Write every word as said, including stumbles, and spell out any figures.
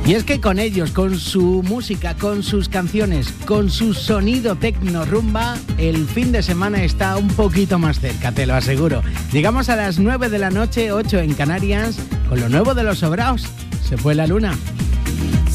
Y es que con ellos, con su música, con sus canciones, con su sonido tecno rumba, el fin de semana está un poquito más cerca, te lo aseguro. Llegamos a las nueve de la noche, ocho en Canarias, con lo nuevo de Los Sobraos. Se fue la luna.